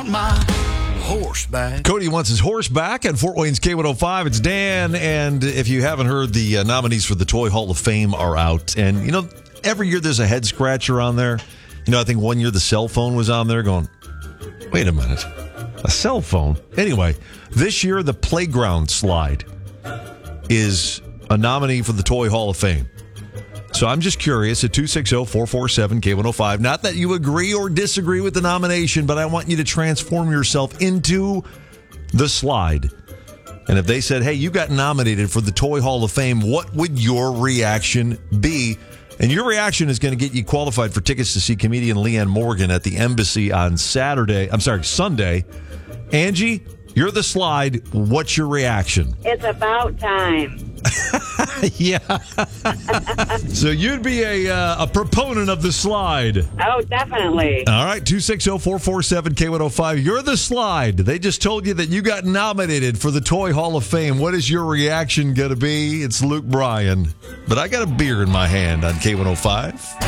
want my horse back. Cody wants his horse back at Fort Wayne's K105. It's Dan, and if you haven't heard, the nominees for the Toy Hall of Fame are out. And, every year there's a head scratcher on there. I think one year the cell phone was on there going, wait a minute, a cell phone? Anyway, this year the playground slide is a nominee for the Toy Hall of Fame. So I'm just curious at 260-447-K105. Not that you agree or disagree with the nomination, but I want you to transform yourself into the slide. And if they said, hey, you got nominated for the Toy Hall of Fame, what would your reaction be? And your reaction is going to get you qualified for tickets to see comedian Leanne Morgan at the Embassy on Sunday. Angie, you're the slide. What's your reaction? It's about time. Yeah. So you'd be a proponent of the slide. Oh, definitely. All right, 260-447-K105. You're the slide. They just told you that you got nominated for the Toy Hall of Fame. What is your reaction going to be? It's Luke Bryan. But I got a beer in my hand on K105.